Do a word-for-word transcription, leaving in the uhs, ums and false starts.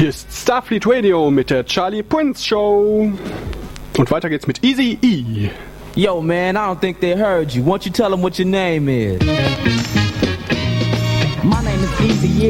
Hier ist Starfleet Radio mit der Charlie Prince Show. Und weiter geht's mit Easy E. Yo, man, I don't think they heard you. Won't you tell them what your name is? My name is Easy